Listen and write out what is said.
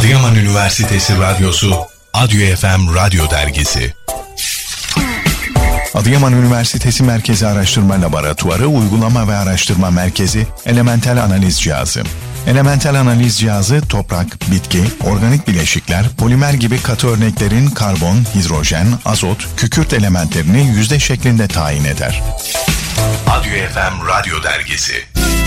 Adıyaman Üniversitesi Radyosu, Adyo FM Radyo Dergisi. Adıyaman Üniversitesi Merkezi Araştırma Laboratuvarı Uygulama ve Araştırma Merkezi Elementel Analiz Cihazı. Elementel analiz cihazı toprak, bitki, organik bileşikler, polimer gibi katı örneklerin karbon, hidrojen, azot, kükürt elementlerini yüzde şeklinde tayin eder. Adyo FM Radyo Dergisi.